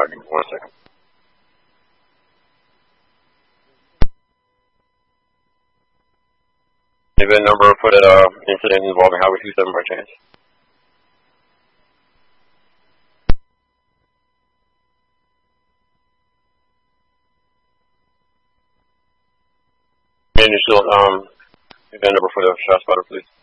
give me 1 second. Event number for that incident involving Highway 27 by chance? Initial event number for the shot spotter, please.